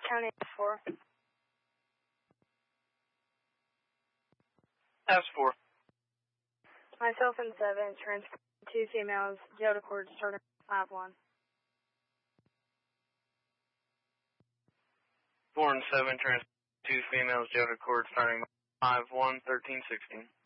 County S4. S4. Myself and 7, transfer 2 females, jail to court, starting 5-1. 4 and 7, transfer 2 females, jail to court, starting 5-1, 13-16.